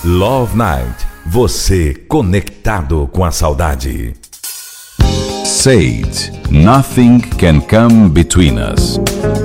Love Night, você conectado com a saudade. Sage, Nothing Can Come Between Us.